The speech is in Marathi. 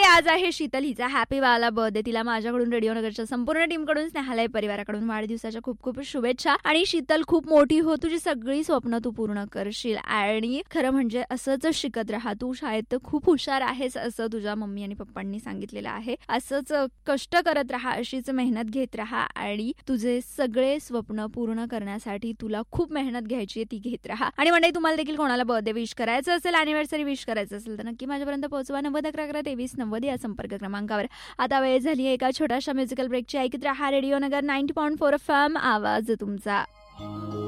आज आहे शीतल, हिचा हॅपी वाला बर्थडे. तिला माझ्याकडून रेडिओनगरच्या संपूर्ण टीमकडून, स्नेहालय परिवाराकडून वाढदिवसाच्या खूप खूप शुभेच्छा. आणि शीतल, खूप मोठी हो, तुझी सगळी स्वप्न तू पूर्ण करशील आणि खरं म्हणजे असंच शिकत राहा. तू शाळेत खूप हुशार आहेस असं तुझ्या मम्मी आणि पप्पांनी सांगितलेलं आहे. असंच कष्ट करत राहा, अशीच मेहनत घेत राहा आणि तुझे सगळे स्वप्न पूर्ण करण्यासाठी तुला खूप मेहनत घ्यायची आहे, ती घेत राहा. आणि मंडळी, तुम्हाला देखील कोणाला बर्थडे विश करायचं असेल, अॅनिव्हर्सरी विश करायचं असेल तर नक्की माझ्यापर्यंत पोहोचवा. 90112390 या संपर्क क्रमांकावर. आता वेळ झाली एका छोट्याशा म्युझिकल ब्रेकची. ऐकत राहा रेडिओ नगर 90.4 FM, आवाज तुमचा.